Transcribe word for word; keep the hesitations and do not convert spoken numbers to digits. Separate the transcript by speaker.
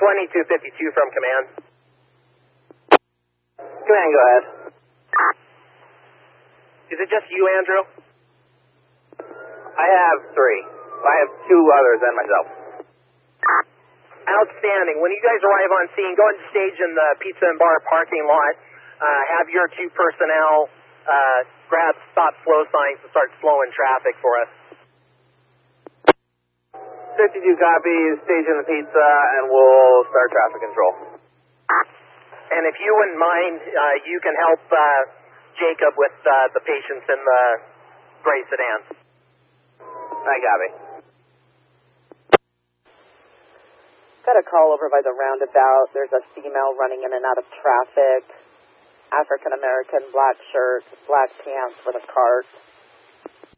Speaker 1: twenty-two fifty-two from command.
Speaker 2: Command, go ahead.
Speaker 1: Is it just you, Andrew?
Speaker 2: I have three. I have two others and myself.
Speaker 1: Outstanding. When you guys arrive on scene, go and stage in the pizza and bar parking lot. Uh, have your two personnel uh, grab stop slow signs to start slowing traffic for us.
Speaker 2: fifty-two copies, stage in the pizza, and we'll start traffic control.
Speaker 1: And if you wouldn't mind, uh, you can help uh, Jacob with uh, the patients in the gray sedan.
Speaker 2: I got me.
Speaker 3: Got a call over by the roundabout. There's a female running in and out of traffic. African American, black shirt, black pants with a cart.